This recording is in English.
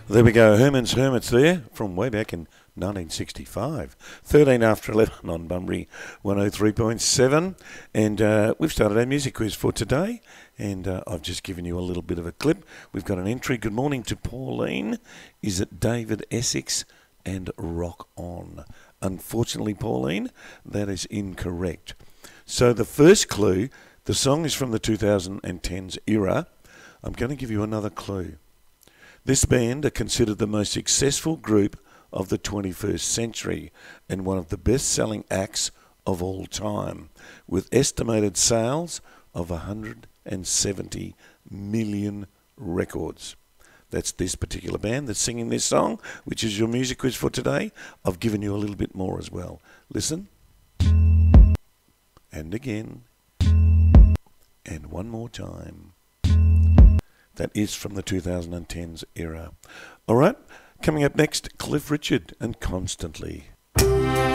There we go, Herman's Hermits there from way back in 1965. 13 after 11 on Bunbury 103.7. And we've started our music quiz for today. And I've just given you a little bit of a clip. We've got an entry. Good morning to Pauline. Is it David Essex and Rock On? Unfortunately, Pauline, that is incorrect. So the first clue, the song is from the 2010s era. I'm going to give you another clue. This band are considered the most successful group of the 21st century and one of the best-selling acts of all time, with estimated sales of 170 million records. That's this particular band that's singing this song, which is your music quiz for today. I've given you a little bit more as well. Listen. And again. And one more time. That is from the 2010s era. All right, coming up next, Cliff Richard and Constantly.